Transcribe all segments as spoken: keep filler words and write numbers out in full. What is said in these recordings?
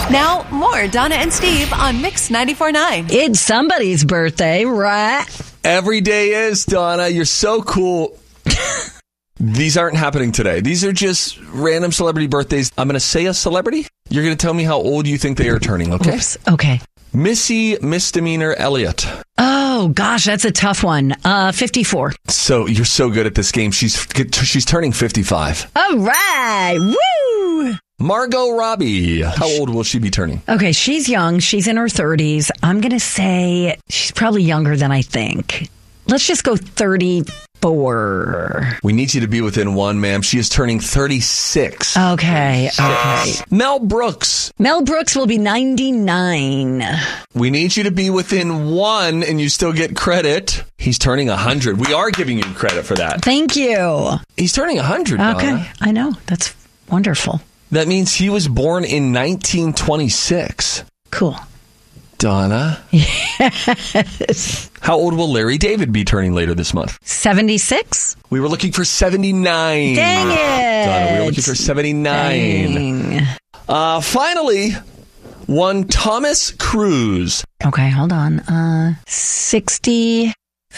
Now, more Donna and Steve on Mix ninety-four point nine. It's somebody's birthday, right? Every day is, Donna. You're so cool. These aren't happening today. These are just random celebrity birthdays. I'm going to say a celebrity. You're going to tell me how old you think they are turning, okay? Oops. Okay. Missy Misdemeanor Elliott. Oh, gosh, that's a tough one. Uh, fifty-four. So you're so good at this game. She's she's turning fifty-five. All right. Woo! Margot Robbie. How old will she be turning? Okay, she's young. She's in her thirties. I'm going to say she's probably younger than I think. Let's just go thirty-four. We need you to be within one, ma'am. She is turning thirty-six. Okay, okay. Mel Brooks. Mel Brooks will be ninety-nine. We need you to be within one, and you still get credit. He's turning one hundred. We are giving you credit for that. Thank you. He's turning one hundred, Okay, Donna. I know. That's wonderful. That means he was born in nineteen twenty-six. Cool. Donna. Yes. How old will Larry David be turning later this month? seventy-six? We were looking for seventy-nine. Dang it. Donna, we were looking for seventy-nine. Dang. Uh, finally, one Thomas Cruise. Okay, hold on. Uh, sixty...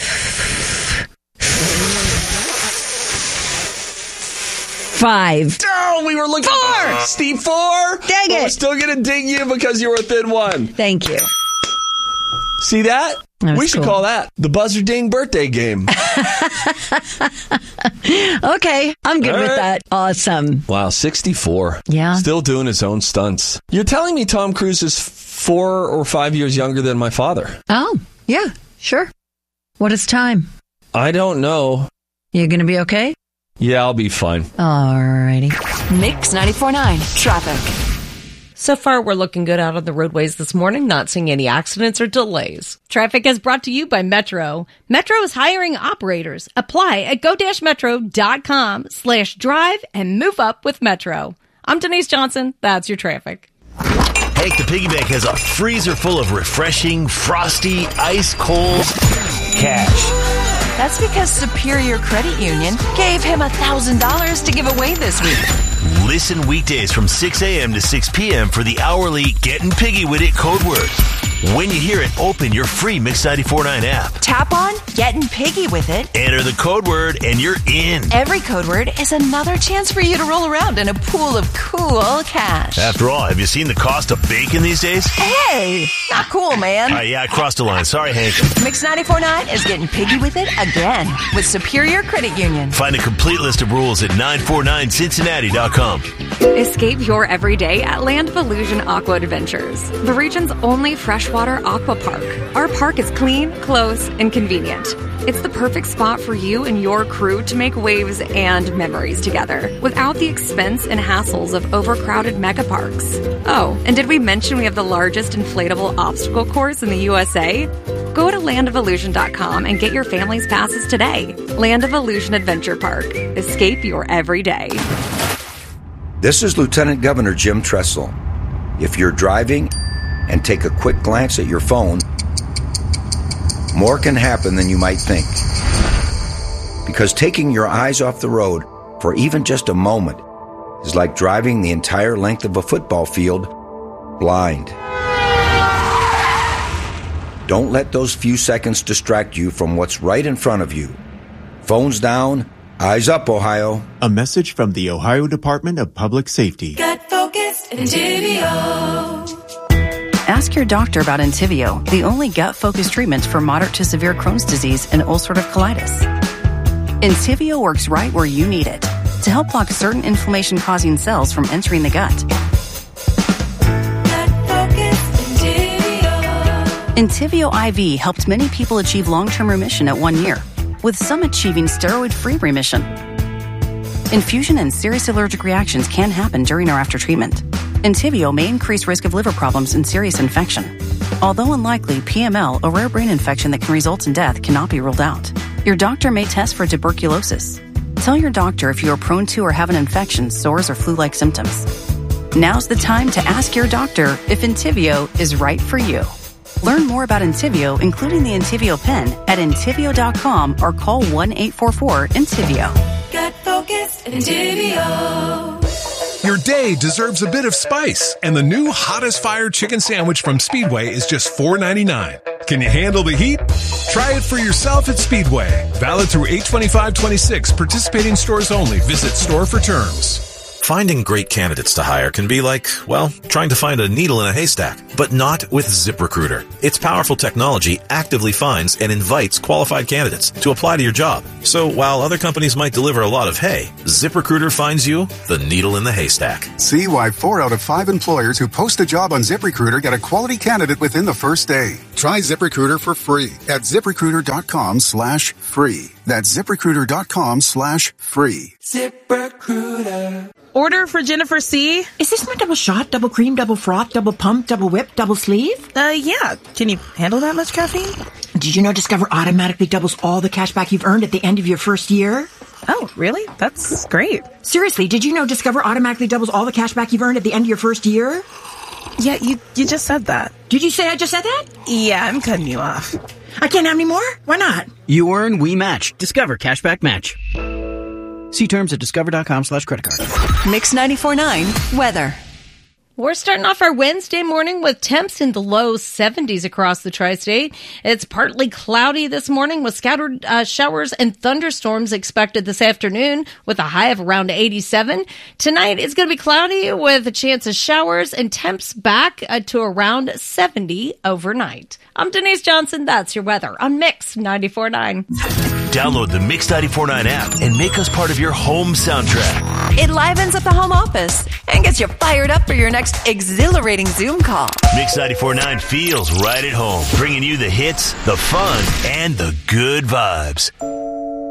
Five. Oh, we were looking Four. for Steve four. Dang But it. We're still going to ding you because you were within one. Thank you. See that? That was we should cool. call that the Buzzer Ding birthday game. Okay, I'm good All with right. that. Awesome. Wow, sixty-four. Yeah. Still doing his own stunts. You're telling me Tom Cruise is four or five years younger than my father? Oh, yeah, sure. What is time? I don't know. You going to be okay? Yeah, I'll be fine. Alrighty. Mix ninety-four point nine. Traffic. So far, we're looking good out on the roadways this morning, not seeing any accidents or delays. Traffic is brought to you by Metro. Metro is hiring operators. Apply at go-metro.com slash drive and move up with Metro. I'm Denise Johnson. That's your traffic. Hank the Piggy Bank has a freezer full of refreshing, frosty, ice-cold cash. That's because Superior Credit Union gave him one thousand dollars to give away this week. Listen weekdays from six a.m. to six p.m. for the hourly Getting Piggy With It code word. When you hear it, open your free Mix ninety-four point nine app. Tap on Getting Piggy With It. Enter the code word and you're in. Every code word is another chance for you to roll around in a pool of cool cash. After all, have you seen the cost of bacon these days? Hey, not cool, man. Uh, yeah, I crossed the line. Sorry, Hank. Mix ninety-four point nine is getting piggy with it again with Superior Credit Union. Find a complete list of rules at nine four nine cincinnati dot com. Escape your everyday at Land of Illusion Aqua Adventures, the region's only freshwater aqua park. Our park is clean, close, and convenient. It's the perfect spot for you and your crew to make waves and memories together without the expense and hassles of overcrowded mega parks. Oh, and did we mention we have the largest inflatable obstacle course in the U S A? Go to land of illusion dot com and get your family's passes today. Land of Illusion Adventure Park. Escape your everyday. This is Lieutenant Governor Jim Tressel. If you're driving and take a quick glance at your phone, more can happen than you might think. Because taking your eyes off the road for even just a moment is like driving the entire length of a football field blind. Don't let those few seconds distract you from what's right in front of you. Phones down, eyes up, Ohio. A message from the Ohio Department of Public Safety. Get focused, Entivio. Ask your doctor about Entivio, the only gut-focused treatment for moderate to severe Crohn's disease and ulcerative colitis. Entivio works right where you need it to help block certain inflammation-causing cells from entering the gut. Entivio I V helped many people achieve long-term remission at one year, with some achieving steroid-free remission. Infusion and serious allergic reactions can happen during or after treatment. Entivio may increase risk of liver problems and serious infection. Although unlikely, P M L, a rare brain infection that can result in death, cannot be ruled out. Your doctor may test for tuberculosis. Tell your doctor if you are prone to or have an infection, sores, or flu-like symptoms. Now's the time to ask your doctor if Entivio is right for you. Learn more about Entivio, including the Entivio pen, at entivio dot com or call one eight four four Entivio. Get focused, Entivio. Your day deserves a bit of spice, and the new Hot as Fire Chicken Sandwich from Speedway is just four ninety-nine. Can you handle the heat? Try it for yourself at Speedway. Valid through eight twenty-five twenty-six. Participating stores only. Visit store for terms. Finding great candidates to hire can be like, well, trying to find a needle in a haystack, but not with ZipRecruiter. Its powerful technology actively finds and invites qualified candidates to apply to your job. So while other companies might deliver a lot of hay, ZipRecruiter finds you the needle in the haystack. See why four out of five employers who post a job on ZipRecruiter get a quality candidate within the first day. Try ZipRecruiter for free at ZipRecruiter.com slash free. That's ZipRecruiter.com slash free. ZipRecruiter. Order for Jennifer C. Is this my double shot, double cream, double froth, double pump, double whip, double sleeve? Uh, yeah. Can you handle that much caffeine? Did you know Discover automatically doubles all the cash back you've earned at the end of your first year? Oh, really? That's great. Seriously, did you know Discover automatically doubles all the cash back you've earned at the end of your first year? Yeah, you, you just said that. Did you say I just said that? Yeah, I'm cutting you off. I can't have any more? Why not? You earn, we match. Discover Cashback Match. See terms at discover.com slash credit card. Mix ninety-four point nine weather. We're starting off our Wednesday morning with temps in the low seventies across the tri-state. It's partly cloudy this morning with scattered uh, showers and thunderstorms expected this afternoon with a high of around eighty-seven. Tonight it's going to be cloudy with a chance of showers and temps back uh, to around seventy overnight. I'm Denise Johnson. That's your weather on Mix ninety-four point nine. Download the Mix ninety-four point nine app and make us part of your home soundtrack. It livens up the home office and gets you fired up for your next exhilarating Zoom call. Mix ninety-four point nine feels right at home, bringing you the hits, the fun, and the good vibes.